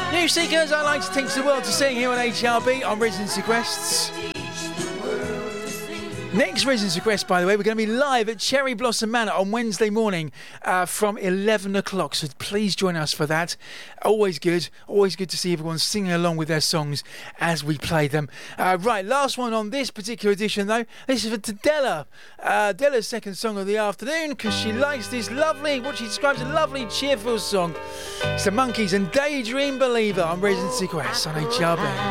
New Seekers, I like to teach the world to sing here on HRB on Residency Requests. Next Residency Request, by the way, we're going to be live at Cherry Blossom Manor on Wednesday morning from 11 o'clock. So please join us for that. Always good to see everyone singing along with their songs as we play them. Right, last one on this particular edition, though. This is for Della. Della's second song of the afternoon, because she likes this lovely, what she describes as a lovely, cheerful song. It's the Monkeys and Daydream Believer on Residency Requests on HRB.